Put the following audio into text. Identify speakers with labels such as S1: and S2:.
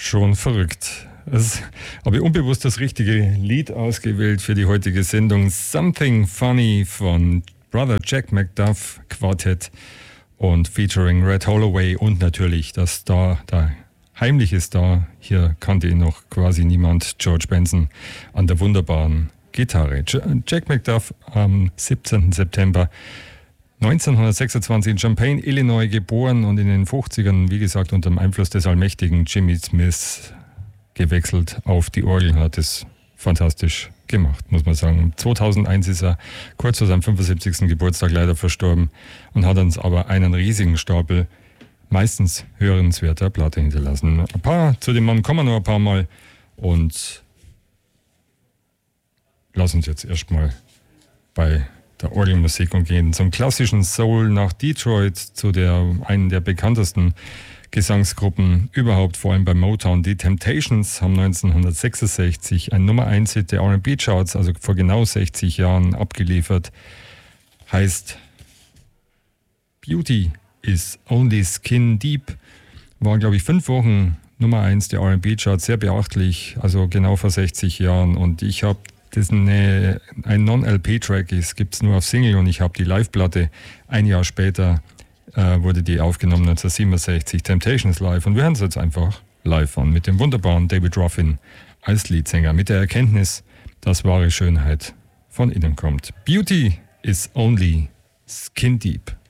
S1: schon verrückt. Habe ich unbewusst das richtige Lied ausgewählt für die heutige Sendung. Something Funny von Brother Jack McDuff Quartett und featuring Red Holloway und natürlich das Star, der heimliche Star, hier kannte ihn noch quasi niemand, George Benson an der wunderbaren Gitarre. Jack McDuff am 17. September 1926 in Champaign, Illinois geboren und in den 50ern, wie gesagt, unter dem Einfluss des allmächtigen Jimmy Smith gewechselt auf die Orgel, hat es fantastisch gemacht, muss man sagen. 2001 ist er kurz vor seinem 75. Geburtstag leider verstorben und hat uns aber einen riesigen Stapel meistens hörenswerter Platte hinterlassen. Zu dem Mann kommen wir noch ein paar Mal und lass uns jetzt erstmal bei der Orgelmusik und gehen zum klassischen Soul nach Detroit, zu einen der bekanntesten Gesangsgruppen überhaupt, vor allem bei Motown. Die Temptations haben 1966 ein Nummer 1 Hit der R&B-Charts, also vor genau 60 Jahren abgeliefert. Heißt Beauty is Only Skin Deep. War, glaube ich, 5 Wochen Nummer 1 der R&B-Charts, sehr beachtlich, also genau vor 60 Jahren. Und ich habe ein Non-LP-Track, es gibt es nur auf Single und ich habe die Live-Platte ein Jahr später wurde die aufgenommen, 1967, Temptations live. Und wir hören es jetzt einfach live an mit dem wunderbaren David Ruffin als Leadsänger, mit der Erkenntnis, dass wahre Schönheit von innen kommt. Beauty is only skin deep.